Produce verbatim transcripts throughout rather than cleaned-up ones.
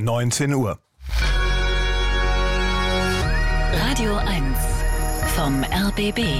neunzehn Uhr. Radio eins vom R B B.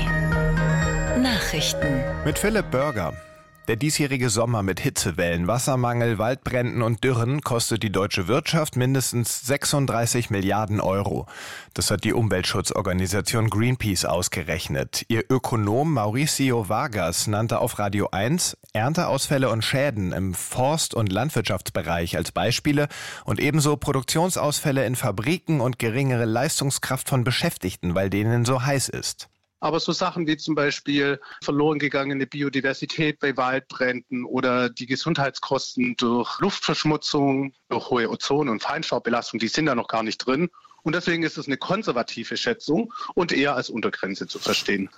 Nachrichten. Mit Philipp Börger. Der diesjährige Sommer mit Hitzewellen, Wassermangel, Waldbränden und Dürren kostet die deutsche Wirtschaft mindestens sechsunddreißig Milliarden Euro. Das hat die Umweltschutzorganisation Greenpeace ausgerechnet. Ihr Ökonom Mauricio Vargas nannte auf Radio eins Ernteausfälle und Schäden im Forst- und Landwirtschaftsbereich als Beispiele und ebenso Produktionsausfälle in Fabriken und geringere Leistungskraft von Beschäftigten, weil denen so heiß ist. Aber so Sachen wie zum Beispiel verloren gegangene Biodiversität bei Waldbränden oder die Gesundheitskosten durch Luftverschmutzung, durch hohe Ozon- und Feinstaubbelastung, die sind da noch gar nicht drin. Und deswegen ist es eine konservative Schätzung und eher als Untergrenze zu verstehen.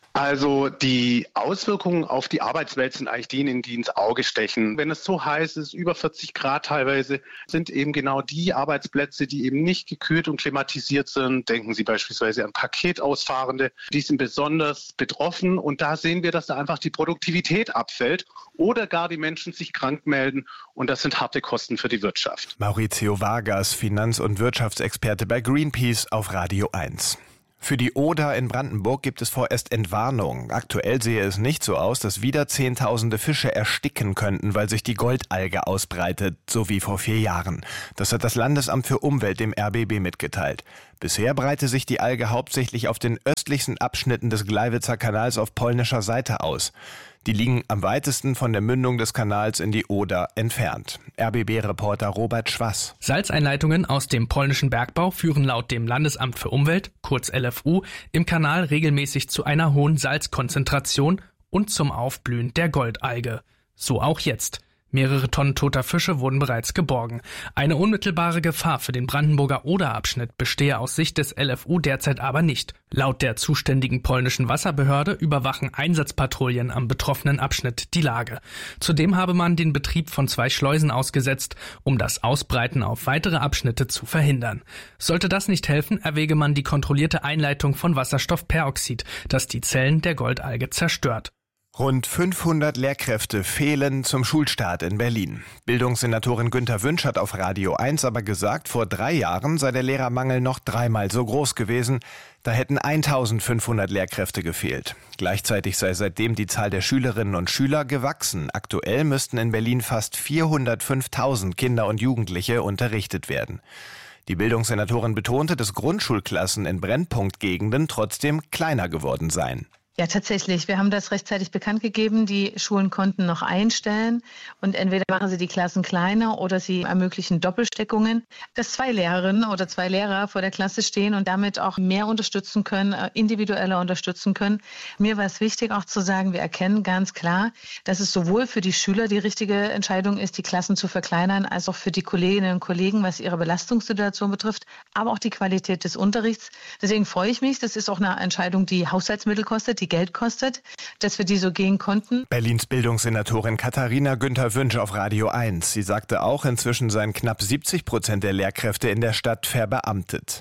Also die Auswirkungen auf die Arbeitswelt sind eigentlich diejenigen, die ins Auge stechen. Wenn es so heiß ist, über vierzig Grad teilweise, sind eben genau die Arbeitsplätze, die eben nicht gekühlt und klimatisiert sind. Denken Sie beispielsweise an Paketausfahrende. Die sind besonders betroffen und da sehen wir, dass da einfach die Produktivität abfällt oder gar die Menschen sich krank melden und das sind harte Kosten für die Wirtschaft. Mauricio Vargas, Finanz- und Wirtschaftsexperte bei Greenpeace auf Radio eins. Für die Oder in Brandenburg gibt es vorerst Entwarnung. Aktuell sehe es nicht so aus, dass wieder Zehntausende Fische ersticken könnten, weil sich die Goldalge ausbreitet, so wie vor vier Jahren. Das hat das Landesamt für Umwelt dem R B B mitgeteilt. Bisher breite sich die Alge hauptsächlich auf den östlichsten Abschnitten des Gleiwitzer Kanals auf polnischer Seite aus. Die liegen am weitesten von der Mündung des Kanals in die Oder entfernt. R B B-Reporter Robert Schwass. Salzeinleitungen aus dem polnischen Bergbau führen laut dem Landesamt für Umwelt, kurz L F U, im Kanal regelmäßig zu einer hohen Salzkonzentration und zum Aufblühen der Goldalge. So auch jetzt. Mehrere Tonnen toter Fische wurden bereits geborgen. Eine unmittelbare Gefahr für den Brandenburger Oder-Abschnitt bestehe aus Sicht des L F U derzeit aber nicht. Laut der zuständigen polnischen Wasserbehörde überwachen Einsatzpatrouillen am betroffenen Abschnitt die Lage. Zudem habe man den Betrieb von zwei Schleusen ausgesetzt, um das Ausbreiten auf weitere Abschnitte zu verhindern. Sollte das nicht helfen, erwäge man die kontrollierte Einleitung von Wasserstoffperoxid, das die Zellen der Goldalge zerstört. Rund fünfhundert Lehrkräfte fehlen zum Schulstart in Berlin. Bildungssenatorin Günter Wünsch hat auf Radio eins aber gesagt, vor drei Jahren sei der Lehrermangel noch dreimal so groß gewesen. Da hätten eintausendfünfhundert Lehrkräfte gefehlt. Gleichzeitig sei seitdem die Zahl der Schülerinnen und Schüler gewachsen. Aktuell müssten in Berlin fast vierhundertfünftausend Kinder und Jugendliche unterrichtet werden. Die Bildungssenatorin betonte, dass Grundschulklassen in Brennpunktgegenden trotzdem kleiner geworden seien. Ja, tatsächlich. Wir haben das rechtzeitig bekannt gegeben. Die Schulen konnten noch einstellen und entweder machen sie die Klassen kleiner oder sie ermöglichen Doppelsteckungen, dass zwei Lehrerinnen oder zwei Lehrer vor der Klasse stehen und damit auch mehr unterstützen können, individueller unterstützen können. Mir war es wichtig auch zu sagen, wir erkennen ganz klar, dass es sowohl für die Schüler die richtige Entscheidung ist, die Klassen zu verkleinern, als auch für die Kolleginnen und Kollegen, was ihre Belastungssituation betrifft, aber auch die Qualität des Unterrichts. Deswegen freue ich mich. Das ist auch eine Entscheidung, die Haushaltsmittel kostet, die Geld kostet, dass wir die so gehen konnten. Berlins Bildungssenatorin Katharina Günther Wünsch auf Radio eins. Sie sagte auch, inzwischen seien knapp siebzig Prozent der Lehrkräfte in der Stadt verbeamtet.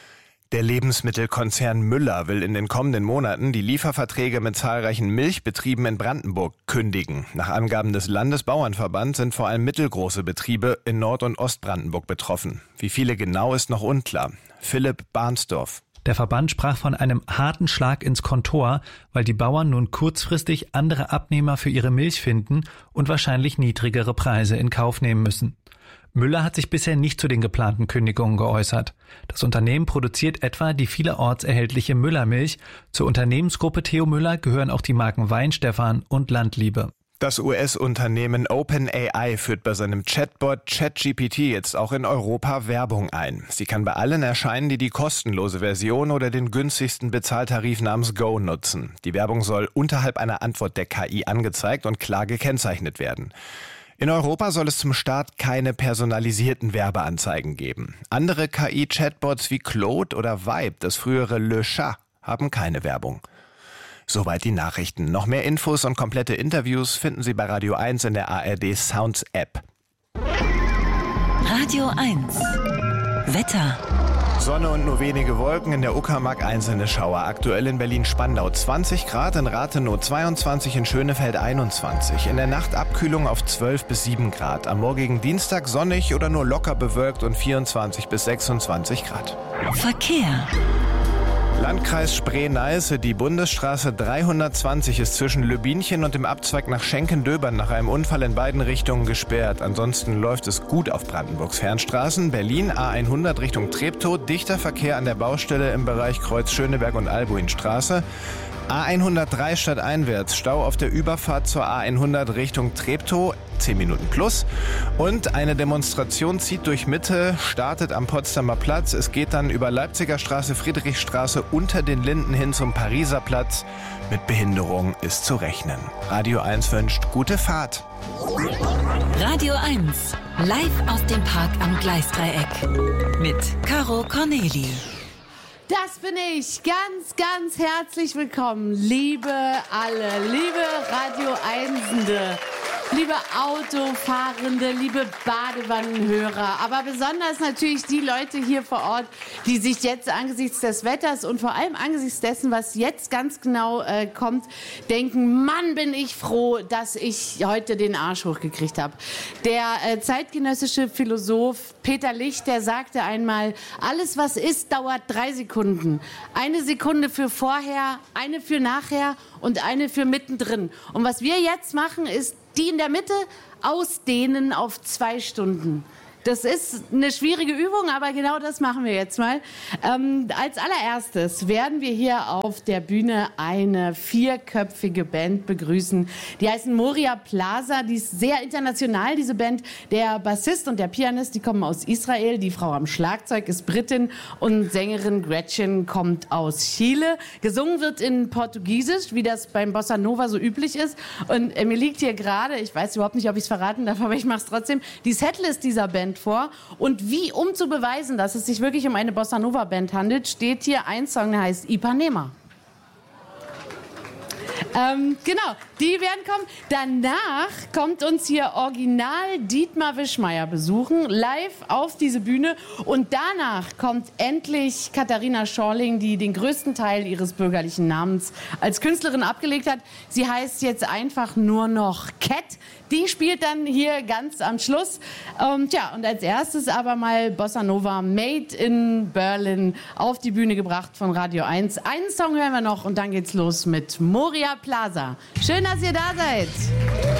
Der Lebensmittelkonzern Müller will in den kommenden Monaten die Lieferverträge mit zahlreichen Milchbetrieben in Brandenburg kündigen. Nach Angaben des Landesbauernverbands sind vor allem mittelgroße Betriebe in Nord- und Ostbrandenburg betroffen. Wie viele genau ist noch unklar. Philipp Barnsdorf. Der Verband sprach von einem harten Schlag ins Kontor, weil die Bauern nun kurzfristig andere Abnehmer für ihre Milch finden und wahrscheinlich niedrigere Preise in Kauf nehmen müssen. Müller hat sich bisher nicht zu den geplanten Kündigungen geäußert. Das Unternehmen produziert etwa die vielerorts erhältliche Müllermilch. Zur Unternehmensgruppe Theo Müller gehören auch die Marken Weinstefan und Landliebe. Das U S-Unternehmen OpenAI führt bei seinem Chatbot ChatGPT jetzt auch in Europa Werbung ein. Sie kann bei allen erscheinen, die die kostenlose Version oder den günstigsten Bezahltarif namens Go nutzen. Die Werbung soll unterhalb einer Antwort der K I angezeigt und klar gekennzeichnet werden. In Europa soll es zum Start keine personalisierten Werbeanzeigen geben. Andere K I-Chatbots wie Claude oder Vibe, das frühere Le Chat, haben keine Werbung. Soweit die Nachrichten. Noch mehr Infos und komplette Interviews finden Sie bei Radio eins in der A R D Sounds App. Radio eins Wetter. Sonne und nur wenige Wolken, in der Uckermark einzelne Schauer. Aktuell in Berlin-Spandau zwanzig Grad, in Rathenow zweiundzwanzig, in Schönefeld einundzwanzig. In der Nacht Abkühlung auf zwölf bis sieben Grad. Am morgigen Dienstag sonnig oder nur locker bewölkt und vierundzwanzig bis sechsundzwanzig Grad. Verkehr. Landkreis Spree-Neiße, die Bundesstraße dreihundertzwanzig ist zwischen Lübinchen und dem Abzweig nach Schenkendöbern nach einem Unfall in beiden Richtungen gesperrt. Ansonsten läuft es gut auf Brandenburgs Fernstraßen. Berlin A hundert Richtung Treptow, dichter Verkehr an der Baustelle im Bereich Kreuz Schöneberg und Albuinstraße. A hundertdrei stadteinwärts, Stau auf der Überfahrt zur A hundert Richtung Treptow, zehn Minuten plus. Und eine Demonstration zieht durch Mitte, startet am Potsdamer Platz. Es geht dann über Leipziger Straße, Friedrichstraße unter den Linden hin zum Pariser Platz. Mit Behinderung ist zu rechnen. Radio eins wünscht gute Fahrt. Radio eins, live aus dem Park am Gleisdreieck. Mit Caro Corneli. Das bin ich. Ganz, ganz herzlich willkommen, liebe alle, liebe Radio Einsende, liebe Autofahrende, liebe Badewannenhörer, aber besonders natürlich die Leute hier vor Ort, die sich jetzt angesichts des Wetters und vor allem angesichts dessen, was jetzt ganz genau äh, kommt, denken, Mann, bin ich froh, dass ich heute den Arsch hochgekriegt habe. Der äh, zeitgenössische Philosoph Peter Licht, der sagte einmal, alles was ist, dauert drei Sekunden. Eine Sekunde für vorher, eine für nachher und eine für mittendrin. Und was wir jetzt machen, ist die in der Mitte ausdehnen auf zwei Stunden. Das ist eine schwierige Übung, aber genau das machen wir jetzt mal. Ähm, als allererstes werden wir hier auf der Bühne eine vierköpfige Band begrüßen. Die heißen Moria Plaza, die ist sehr international, diese Band. Der Bassist und der Pianist, die kommen aus Israel. Die Frau am Schlagzeug ist Britin und Sängerin Gretchen kommt aus Chile. Gesungen wird in Portugiesisch, wie das beim Bossa Nova so üblich ist. Und äh, mir liegt hier gerade, ich weiß überhaupt nicht, ob ich es verraten darf, aber ich mache es trotzdem, die Setlist dieser Band vor. Und wie, um zu beweisen, dass es sich wirklich um eine Bossa Nova Band handelt, steht hier ein Song, der heißt Ipanema. Ähm, genau, die werden kommen. Danach kommt uns hier original Dietmar Wischmeier besuchen, live auf diese Bühne. Und danach kommt endlich Katharina Schorling, die den größten Teil ihres bürgerlichen Namens als Künstlerin abgelegt hat. Sie heißt jetzt einfach nur noch Cat. Die spielt dann hier ganz am Schluss. Ähm, tja, und als erstes aber mal Bossa Nova Made in Berlin auf die Bühne gebracht von Radio eins. Einen Song hören wir noch und dann geht's los mit Moria Plaza. Schön, dass ihr da seid.